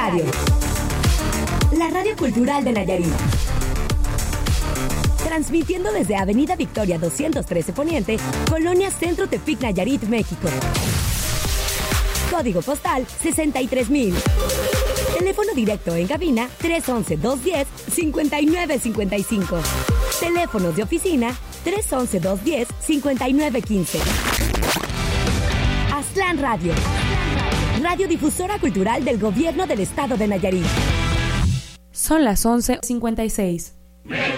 Radio. La radio cultural de Nayarit. Transmitiendo desde Avenida Victoria 213 Poniente, Colonia Centro Tepic, Nayarit, México. Código postal 63,000. Teléfono directo en cabina 311-210-5955. Teléfonos de oficina 311-210-5915. Aztlán Radio. Radiodifusora cultural del Gobierno del Estado de Nayarit. Son las 11:56.